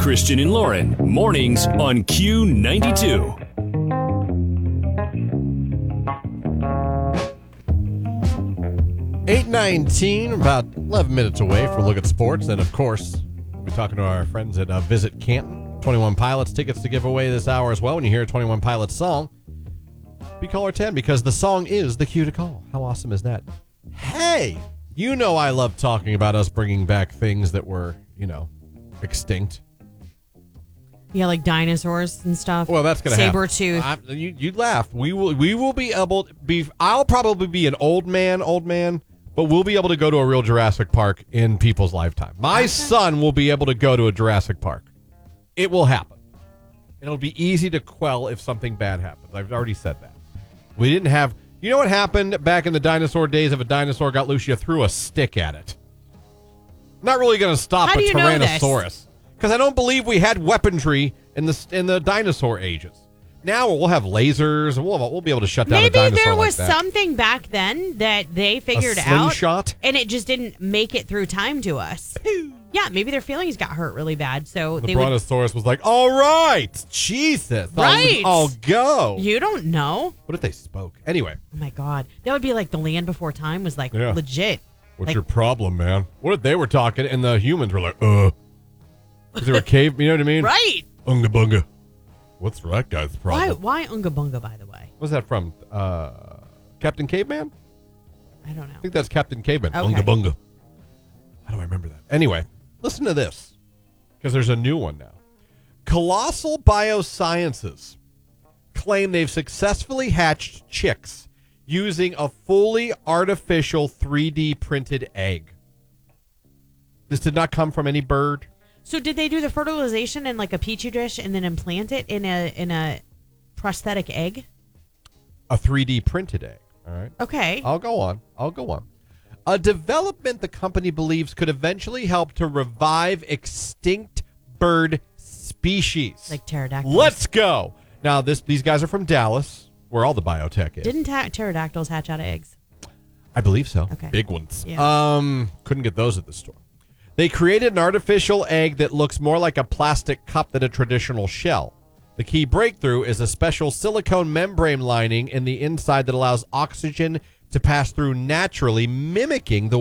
Christian and Lauren. Mornings on Q92. $8:19, about 11 minutes away from Look at Sports. And, of course, we'll be talking to our friends at Visit Canton. 21 Pilots tickets to give away this hour as well. When you hear a 21 Pilots song, be caller 10 because the song is the cue to call. How awesome is that? Hey, you know I love talking about us bringing back things that were, extinct. Yeah, like dinosaurs and stuff. Well, that's going to happen. Saber-tooth. You'd laugh. We will be able to be. I'll probably be an old man, but we'll be able to go to a real Jurassic Park in people's lifetime. My son will be able to go to a Jurassic Park. It will happen. It'll be easy to quell if something bad happens. I've already said that. We didn't have. You know what happened back in the dinosaur days? If a dinosaur got loose, you threw a stick at it. Not really going to stop a Tyrannosaurus. Because I don't believe we had weaponry in the dinosaur ages. Now we'll have lasers, and we'll be able to shut down a dinosaur. Maybe there was like that. something back then that they figured a out, slingshot? and it just didn't make it through time to us. Yeah, maybe their feelings got hurt really bad, so the Brontosaurus was like, "All right, Jesus, right, I'll go." You don't know. What if they spoke? Anyway. Oh my God, that would be like the Land Before Time was like legit. What's your problem, man? What if they were talking and the humans were like, Is there a cave? You know what I mean? Right. Unga bunga. What's that guy's problem? Why Unga Bunga, by the way? What's that from? Captain Caveman? I don't know. I think that's Captain Caveman. Okay. Unga bunga. How do I remember that? Anyway, listen to this. Because there's a new one now. Colossal Biosciences claim they've successfully hatched chicks using a fully artificial 3D printed egg. This did not come from any bird. So did they do the fertilization in like a petri dish and then implant it in a prosthetic egg? A 3D printed egg. All right. Okay. I'll go on. A development the company believes could eventually help to revive extinct bird species. Like pterodactyls. Let's go. Now, these guys are from Dallas, where all the biotech is. Didn't pterodactyls hatch out of eggs? I believe so. Okay. Big ones. Yeah. Couldn't get those at the store. They created an artificial egg that looks more like a plastic cup than a traditional shell. The key breakthrough is a special silicone membrane lining in the inside that allows oxygen to pass through naturally, mimicking the